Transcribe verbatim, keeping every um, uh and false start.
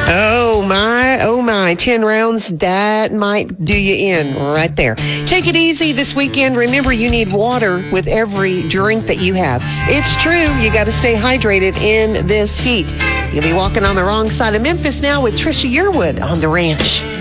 Oh my, oh my, ten rounds, that might do you in right there. Take it easy this weekend. Remember, you need water with every drink that you have. It's true, you got to stay hydrated in this heat. You'll be walking on the wrong side of Memphis now with Trisha Yearwood on The Ranch.